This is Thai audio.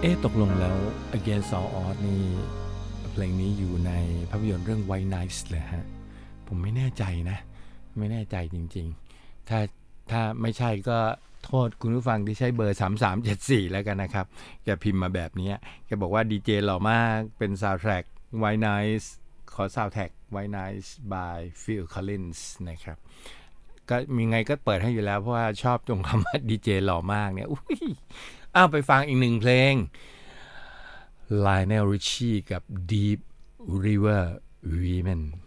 ตกลงแล้ว Against All Odds นี่เพลงนี้อยู่ในภาพยนตร์เรื่อง White Nights เลยฮะผมไม่แน่ใจนะไม่แน่ใจจริงๆถ้าไม่ใช่ก็โทษคุณผู้ฟังที่ใช้เบอร์3374แล้วกันนะครับแกพิมพ์มาแบบนี้แกบอกว่าดีเจหล่อมากเป็นซาวด์แทร็ก White Nights ขอซาวด์แทร็ก White Nights by Phil Collins นะครับก็มีไงก็เปิดให้อยู่แล้วเพราะว่าชอบตรงคำว่าดีเจหล่อมากเนี่ยไปฟังอีกหนึ่งเพลง Lionel Richie กับ Deep River Women